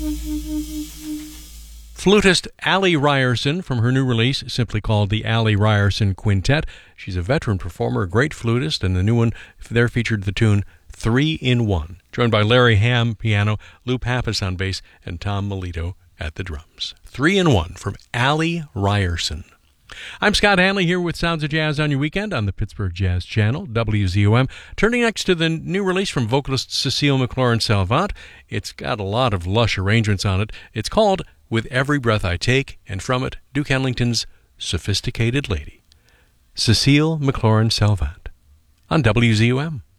Flutist Allie Ryerson from her new release, simply called the Allie Ryerson Quintet. She's a veteran performer, a great flutist, and the new one there featured the tune 3 in 1, joined by Larry Ham piano, Lou Pappas on bass, and Tom Melito at the drums. 3 in 1 from Allie Ryerson. I'm Scott Hanley here with Sounds of Jazz on your weekend on the Pittsburgh Jazz Channel, WZOM. Turning next to the new release from vocalist Cecile McLaurin-Salvant. It's got a lot of lush arrangements on it. It's called With Every Breath I Take, and from it, Duke Ellington's Sophisticated Lady. Cecile McLaurin-Salvant on WZOM.